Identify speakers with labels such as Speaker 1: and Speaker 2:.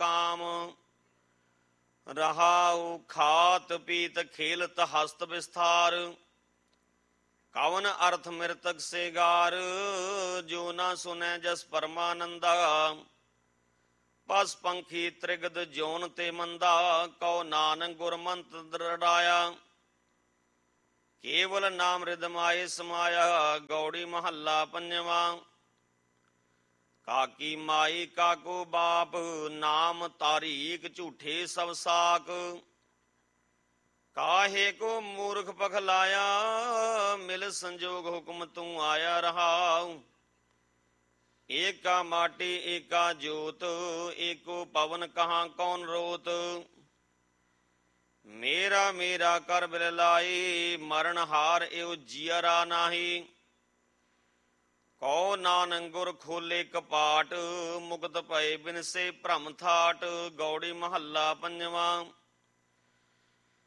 Speaker 1: ਕਾਮ। ਰਹਾਉ ਖਾਤ ਪੀਤ ਖੇਲਤ ਹਸਤ ਵਿਸਥਾਰ। ਕਵਨ ਅਰਥ ਮ੍ਰਿਤਕ ਸੇ ਗਾਰ। ਜੋ ਨਾ ਸੁਨੈ ਜਸ ਪਰਮਾਨੰਦਾ। ਪਸ ਪੰਖੀ ਤ੍ਰਿਗਦ ਜੋਨ ਤੇ ਮੰਦਾ। ਕਉ ਨਾਨਕ ਗੁਰਮੰਤ ਦ੍ਰਿੜਾਇਆ। ਕੇਵਲ ਨਾਮ ਰਿਦ ਮਾਏ ਸਮਾਇਆ। ਗੌੜੀ ਮਹੱਲਾ ਪੰਜਵਾਂ। ਕਾਕੀ ਮਾਈ ਕਾਕੋ ਬਾਪ। ਨਾਮ ਤਾਰੀਕ ਝੂਠੇ ਸਭ ਸਾਕ। ਕਾਹੇ ਕੋ ਮੂਰਖ ਪਖਲਾਇਆ। ਮਿਲ ਸੰਜੋਗ ਹੁਕਮ ਤੂੰ ਆਇਆ ਰਹਾਉ। ਏਕਾ ਮਾਟੀ ਏਕਾ ਜੋਤ। ਏਕੋ ਪਵਨ ਕਹਾਂ ਕੌਣ ਰੋਤ। ਮੇਰਾ ਮੇਰਾ ਕਰ ਬਿਰਲਾਈ। ਮਰਨ ਹਾਰ ਏਉ ਜੀਅਰਾ ਨਾਹੀ। ਕਉ ਨਾਨਕ ਗੁਰ ਖੋਲੇ ਕਪਾਟ। ਮੁਕਤ ਭਏ ਬਿਨਸੇ ਭ੍ਰਮ ਥਾਟ। ਗੌੜੀ ਮਹੱਲਾ ਪੰਜਵਾਂ।